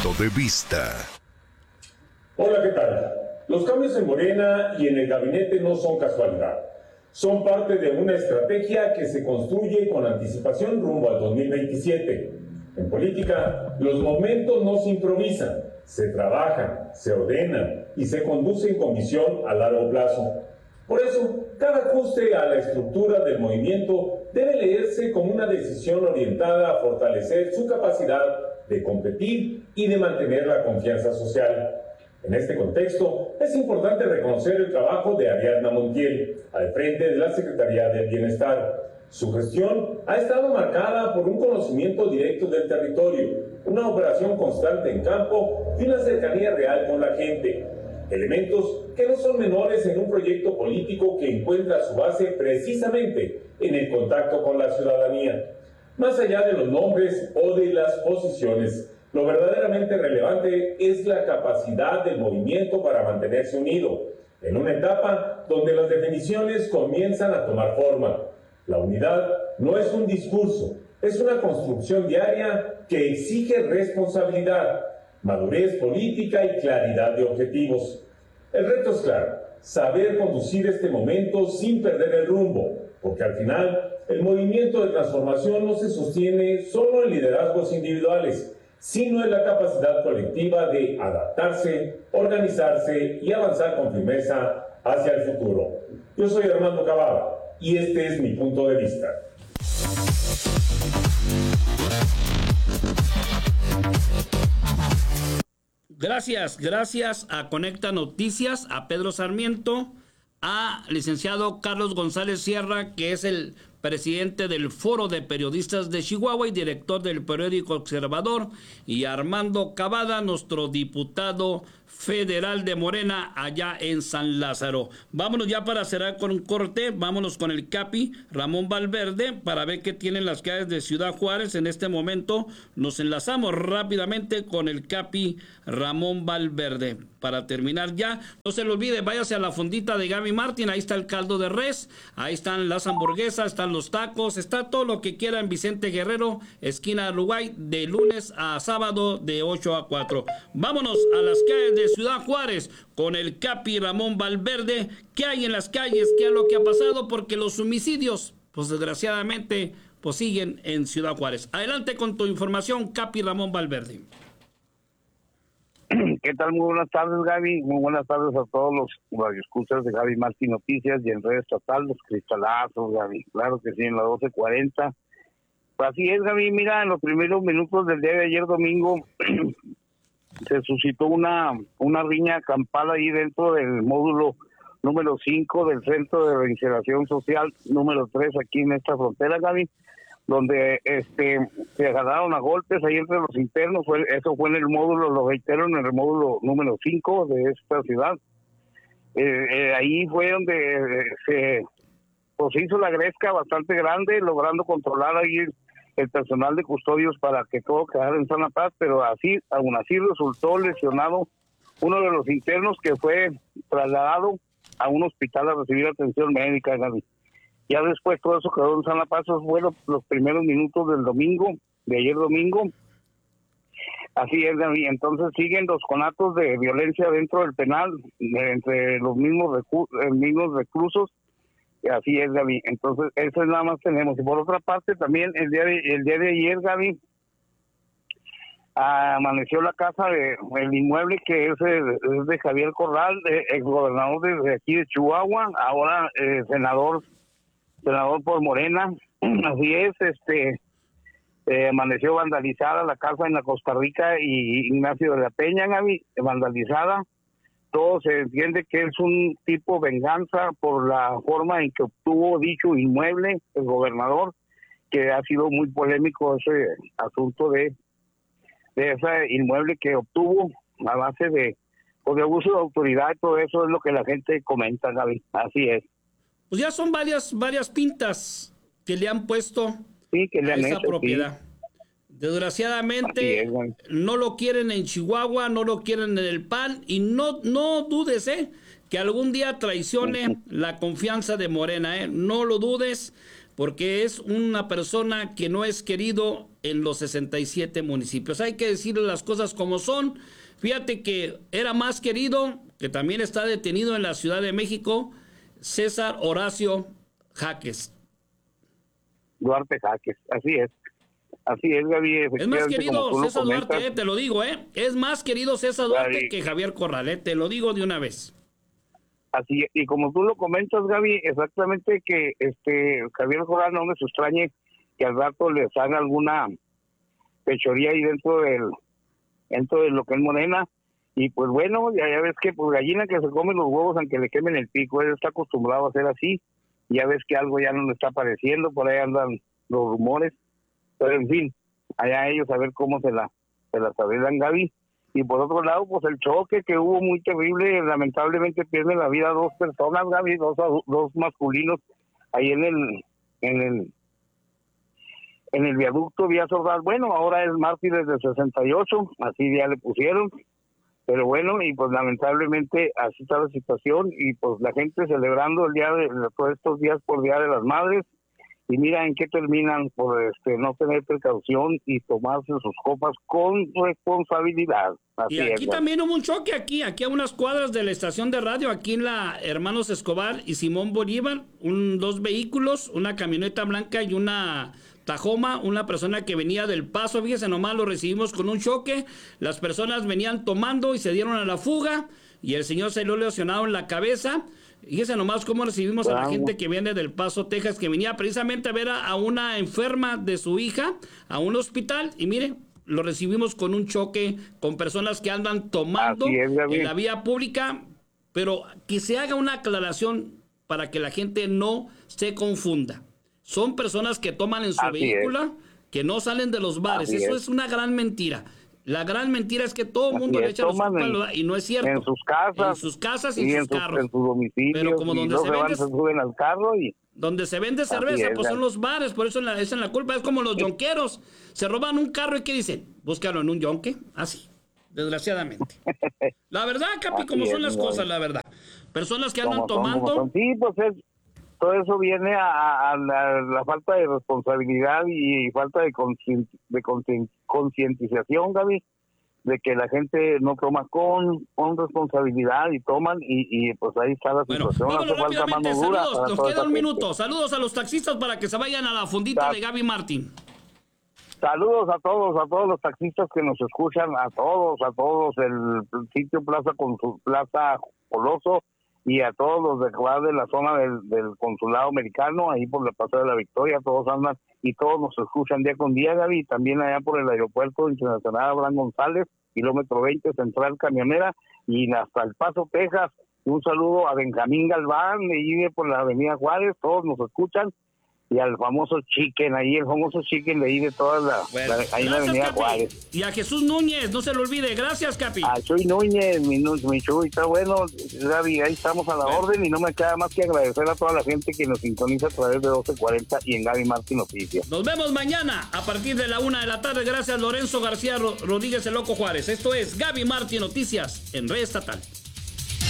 punto de vista. Hola, ¿qué tal? Los cambios en Morena y en el gabinete no son casualidad. Son parte de una estrategia que se construye con anticipación rumbo al 2027. En política, los momentos no se improvisan, se trabajan, se ordenan y se conducen con visión a largo plazo. Por eso, cada ajuste a la estructura del movimiento debe leerse como una decisión orientada a fortalecer su capacidad de competir y de mantener la confianza social. En este contexto, es importante reconocer el trabajo de Ariadna Montiel, al frente de la Secretaría del Bienestar. Su gestión ha estado marcada por un conocimiento directo del territorio, una operación constante en campo y una cercanía real con la gente. Elementos que no son menores en un proyecto político que encuentra su base precisamente en el contacto con la ciudadanía. Más allá de los nombres o de las posiciones, lo verdaderamente relevante es la capacidad del movimiento para mantenerse unido, en una etapa donde las definiciones comienzan a tomar forma. La unidad no es un discurso, es una construcción diaria que exige responsabilidad, madurez política y claridad de objetivos. El reto es claro, saber conducir este momento sin perder el rumbo, porque al final el movimiento de transformación no se sostiene solo en liderazgos individuales, sino en la capacidad colectiva de adaptarse, organizarse y avanzar con firmeza hacia el futuro. Yo soy Armando Cavada y este es mi punto de vista. Gracias a Conecta Noticias, a Pedro Sarmiento, a licenciado Carlos González Sierra, que es el presidente del Foro de Periodistas de Chihuahua y director del periódico Observador, y a Armando Cavada, nuestro diputado federal de Morena allá en San Lázaro. Vámonos ya para cerrar con un corte, vámonos con el Capi Ramón Valverde para ver qué tienen las calles de Ciudad Juárez en este momento. Nos enlazamos rápidamente con el Capi Ramón Valverde. Para terminar ya, no se le olvide, váyase a la fondita de Gaby Martín, ahí está el caldo de res, ahí están las hamburguesas, están los tacos, está todo lo que quiera en Vicente Guerrero, esquina Uruguay, de lunes a sábado de 8 a 4. Vámonos a las calles de Ciudad Juárez con el Capi Ramón Valverde. ¿Qué hay en las calles? ¿Qué es lo que ha pasado? Porque los homicidios, pues desgraciadamente, pues siguen en Ciudad Juárez. Adelante con tu información, Capi Ramón Valverde. ¿Qué tal? Muy buenas tardes, Gaby. Muy buenas tardes a todos los radioescuchas de Gaby Martín Noticias y en red estatal, los cristalazos, Gaby. Claro que sí, en la 12:40. Pues así es, Gaby. Mira, en los primeros minutos del día de ayer domingo se suscitó una riña campal ahí dentro del módulo número 5 del Centro de Reinserción Social número 3 aquí en esta frontera, Gaby, donde se agarraron a golpes ahí entre los internos. Eso fue en el módulo, lo reitero, en el módulo número 5 de esta ciudad. Ahí fue donde se hizo la gresca bastante grande, logrando controlar ahí el personal de custodios para que todo quedara en sana paz, pero aún así resultó lesionado uno de los internos, que fue trasladado a un hospital a recibir atención médica, Gaby. Ya después todo eso quedó en sana paz. Esos fueron los primeros minutos del domingo, de ayer domingo. Así es, Gaby. Entonces siguen los conatos de violencia dentro del penal, entre los mismos reclusos. Así es, Gaby. Entonces eso es nada más tenemos. Y por otra parte también el día de ayer, Gaby, amaneció la casa el inmueble que es de Javier Corral, ex gobernador de aquí de Chihuahua, ahora senador por Morena. Así es, amaneció vandalizada la casa en la Costa Rica y Ignacio de la Peña, Gaby, vandalizada. Todo se entiende que es un tipo venganza por la forma en que obtuvo dicho inmueble el gobernador, que ha sido muy polémico ese asunto de ese inmueble que obtuvo a base de abuso de autoridad. Y todo eso es lo que la gente comenta, Gaby. Así es. Pues ya son varias pintas que le han puesto a esa propiedad. Sí. Desgraciadamente no lo quieren en Chihuahua, no lo quieren en el PAN, y no dudes que algún día traicione la confianza de Morena, no lo dudes, porque es una persona que no es querido en los 67 municipios. Hay que decirle las cosas como son. Fíjate que era más querido, que también está detenido en la Ciudad de México, César Horacio Jaques. Duarte Jaques, así es, Gaby. Es más querido César Duarte, te lo digo, es más querido César Duarte Gaby, que Javier Corral, te lo digo de una vez. Así, y como tú lo comentas, Gaby, exactamente que Javier Corral no me extrañe que al rato les haga alguna pechoría ahí dentro de lo que es Morena. Y pues bueno, ya ves que pues gallina que se come los huevos aunque le quemen el pico, él está acostumbrado a hacer así. Ya ves que algo ya no le está apareciendo, por ahí andan los rumores, pero en fin, allá ellos a ver cómo se las arreglan, Gaby. Y por otro lado, pues el choque que hubo muy terrible, lamentablemente pierden la vida dos personas, Gaby, dos masculinos, ahí en el viaducto Vía Sordal. Bueno, ahora es Mártires de 68, así ya le pusieron. Pero bueno, y pues lamentablemente así está la situación, y pues la gente celebrando todos estos días por Día de las Madres, y mira en qué terminan por no tener precaución y tomarse sus copas con responsabilidad. Así y aquí también hubo un choque, aquí a unas cuadras de la estación de radio, aquí en la Hermanos Escobar y Simón Bolívar, dos vehículos, una camioneta blanca y una Tajoma, una persona que venía del Paso, fíjese nomás, lo recibimos con un choque, las personas venían tomando y se dieron a la fuga, y el señor salió lesionado en la cabeza. Fíjese nomás cómo recibimos a la gente que viene del Paso, Texas, que venía precisamente a ver a una enferma de su hija a un hospital, y mire, lo recibimos con un choque, con personas que andan tomando en la vía pública, pero que se haga una aclaración para que la gente no se confunda. Son personas que toman en su vehículo, que no salen de los bares. Eso es una gran mentira. La gran mentira es que todo el mundo le echa los culpables, y no es cierto. En sus casas y en sus carros. En sus domicilios. Pero como donde se suben al carro y... Donde se vende cerveza, pues son los bares, por eso esa es la culpa. Es como los yonqueros. Se roban un carro y ¿qué dicen? Búscalo en un yonque. Así, desgraciadamente. La verdad, Capi, como son las cosas, la verdad. Personas que andan tomando... Sí, pues todo eso viene a la falta de responsabilidad y falta de concientización, Gaby, de que la gente no toma con responsabilidad y toman y pues ahí está la situación. Vámonos rápidamente, saludos, nos queda un minuto. Saludos a los taxistas para que se vayan a la fondita de Gaby Martín. Saludos a todos los taxistas que nos escuchan, a todos, el sitio Plaza Coloso, y a todos los de la zona del consulado americano, ahí por la Paseo de la Victoria, todos andan y todos nos escuchan día con día, Gaby, y también allá por el aeropuerto internacional Abraham González, kilómetro 20, Central Camionera, y hasta El Paso, Texas. Un saludo a Benjamín Galván, de ahí por la avenida Juárez, todos nos escuchan, y al famoso Chicken, ahí el famoso Chicken de ahí de toda ahí en la avenida Capi. Juárez. Y a Jesús Núñez, no se lo olvide, gracias, Capi. A Chuy Núñez, mi Chuy, está bueno, Gaby, ahí estamos a la orden, y no me queda más que agradecer a toda la gente que nos sintoniza a través de 1240 y en Gaby Martín Noticias. Nos vemos mañana a partir de la 1 de la tarde, gracias Lorenzo García Rodríguez, el Loco Juárez. Esto es Gaby Martín Noticias en Red Estatal.